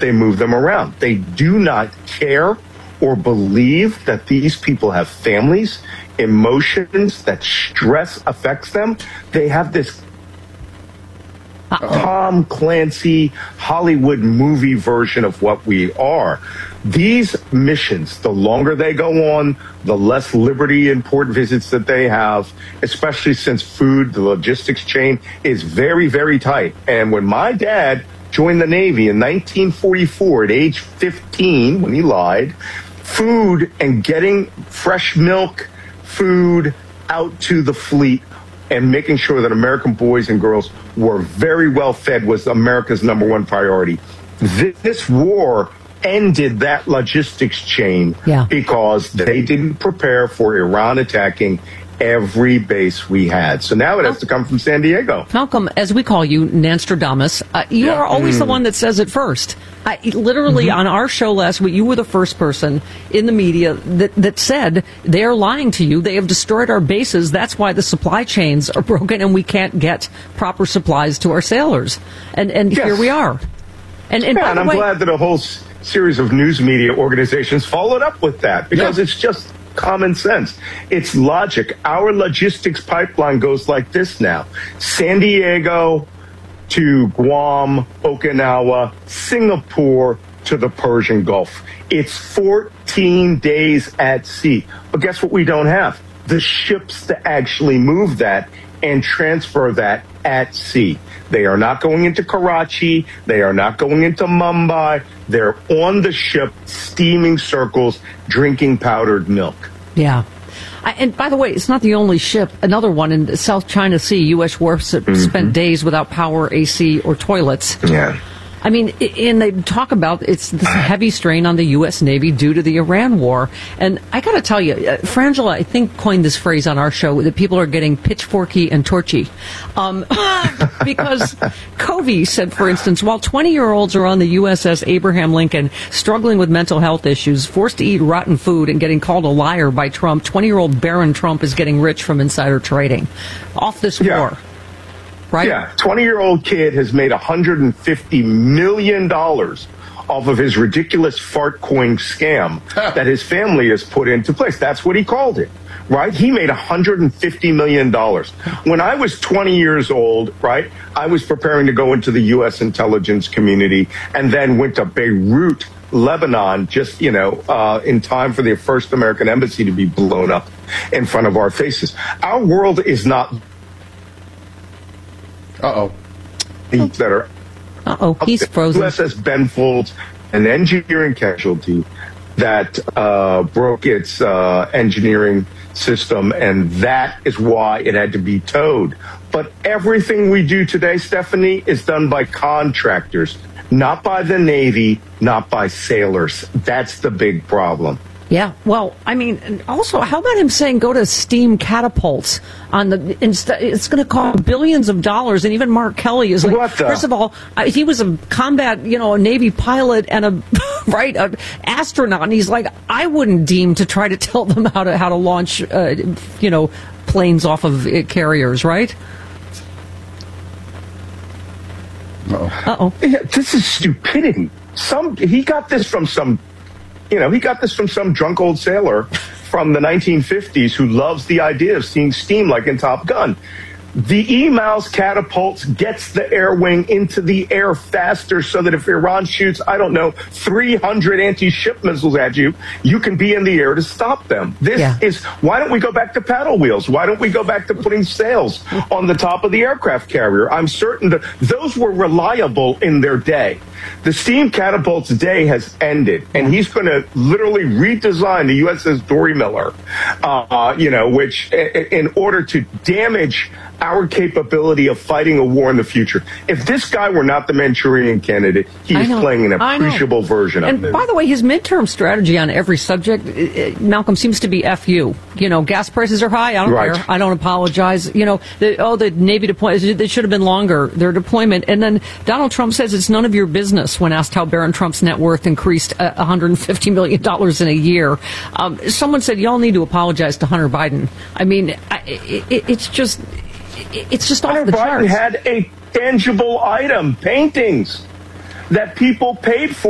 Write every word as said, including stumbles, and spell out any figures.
they move them around. They do not care or believe that these people have families, emotions, that stress affects them. They have this Uh-oh. Tom Clancy Hollywood movie version of what we are. These missions, the longer they go on, the less liberty and port visits that they have, especially since food, the logistics chain is very, very tight. And when my dad joined the Navy in nineteen forty-four at age fifteen, when he lied, food and getting fresh milk, food out to the fleet and making sure that American boys and girls were very well fed was America's number one priority. This war ended that logistics chain yeah. because they didn't prepare for Iran attacking every base we had. So now it has to come from San Diego. Malcolm, as we call you, Nanstradamus, uh, you yeah. are always mm. the one that says it first. I, literally, mm-hmm. on our show last week, you were the first person in the media that, that said they are lying to you. They have destroyed our bases. That's why the supply chains are broken and we can't get proper supplies to our sailors. And and yes. here we are. And, and, yeah, by and the I'm way, glad that a whole s- series of news media organizations followed up with that because yeah. it's just common sense. It's logic. Our logistics pipeline goes like this now. San Diego to Guam, Okinawa, Singapore to the Persian Gulf. It's fourteen days at sea. But guess what we don't have? The ships to actually move that and transfer that at sea. They are not going into Karachi. They are not going into Mumbai. They're on the ship, steaming circles, drinking powdered milk. Yeah. I, and by the way, it's not the only ship. Another one in the South China Sea, U S wharfs that mm-hmm. spent days without power, A C, or toilets. Yeah. I mean, and they talk about it's this heavy strain on the U S Navy due to the Iran war. And I got to tell you, uh, Frangela, I think, coined this phrase on our show that people are getting pitchforky and torchy. Um, because Covey said, for instance, while twenty-year-olds are on the U S S Abraham Lincoln struggling with mental health issues, forced to eat rotten food and getting called a liar by Trump, twenty-year-old Barron Trump is getting rich from insider trading. Off this yeah. war. Right? Yeah, twenty-year-old kid has made one hundred fifty million dollars off of his ridiculous fart coin scam that his family has put into place. That's what he called it, right? He made one hundred fifty million dollars. When I was twenty years old, right, I was preparing to go into the U S intelligence community and then went to Beirut, Lebanon, just, you know, uh, in time for the first American embassy to be blown up in front of our faces. Our world is not... Uh-oh. That are Uh-oh, he's frozen. U S S Ben Folds, an engineering casualty that uh, broke its uh, engineering system, and that is why it had to be towed. But everything we do today, Stephanie, is done by contractors, not by the Navy, not by sailors. That's the big problem. Yeah, well, I mean, also, how about him saying go to steam catapults on the? Instead, it's going to cost billions of dollars, and even Mark Kelly is like, what the? First of all, uh, he was a combat, you know, a Navy pilot and a right a astronaut, and he's like, I wouldn't deem to try to tell them how to how to launch, uh, you know, planes off of uh, carriers, right? Uh-oh. Uh-oh. Yeah, this is stupidity. Some he got this from some. You know, he got this from some drunk old sailor from the nineteen fifties who loves the idea of seeing steam like in Top Gun. The E-Mouse catapults gets the air wing into the air faster so that if Iran shoots, I don't know, three hundred anti-ship missiles at you, you can be in the air to stop them. This yeah. is, why don't we go back to paddle wheels? Why don't we go back to putting sails on the top of the aircraft carrier? I'm certain that those were reliable in their day. The steam catapult's day has ended, and he's going to literally redesign the U S S Dory Miller, uh, you know, which in order to damage our capability of fighting a war in the future. If this guy were not the Manchurian candidate, he is playing an appreciable version and of it. And by the way, his midterm strategy on every subject, it, it, Malcolm, seems to be F you. You know, gas prices are high. I don't right. care. I don't apologize. You know, the, oh, the Navy deployment, they should have been longer, their deployment. And then Donald Trump says it's none of your business when asked how Barron Trump's net worth increased uh, one hundred fifty million dollars in a year. Um, someone said, y'all need to apologize to Hunter Biden. I mean, I, it, it's just... It's just off the charts. Hunter Biden had a tangible item, paintings that people paid for.